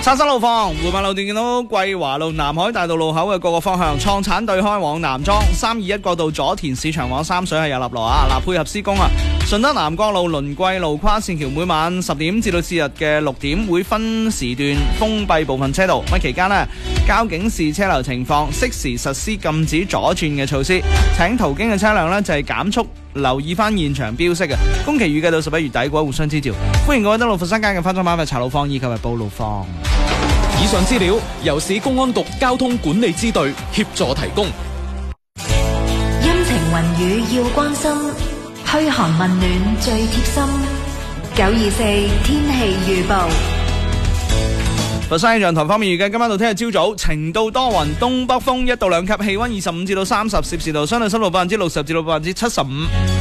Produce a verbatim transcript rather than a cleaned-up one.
沙山路況，湖馬路段見到桂華路南海大道路口嘅各個方向，創產對開往南莊，三二一國道左田市場往三水係有立路啊！嗱，配合施工啊，順德南江路輪桂路跨線橋每晚十點至到次日嘅六點會分時段封閉部分車道，咁期間呢，交警視車流情況，適時實施禁止左轉嘅措施，請途經嘅車輛呢就係減速。留意翻現場標識嘅，工期預計到十一月底，各位互相支照。歡迎各位登錄佛山街嘅花莊馬嘅查路況以及係報路況。 以上資料由市公安局交通管理支隊協助提供。 陰晴雲雨要關心，噓寒問暖最貼心。九二四天氣預報。 佛山氣象台方面預計今晚到聽日朝早晴到多雲，東北風一到兩級，氣溫二十五至到三十攝氏度，相對濕度百分之六十至到百分之七十五。